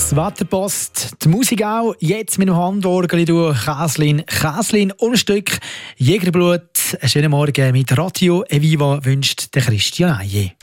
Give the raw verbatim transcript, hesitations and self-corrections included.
Das Wetterpost, die Musik auch. Jetzt mit dem Handorgel durch Käslin. Käslin und Stück Jägerblut. Einen schönen Morgen mit Radio Eviva wünscht der Christian Eije.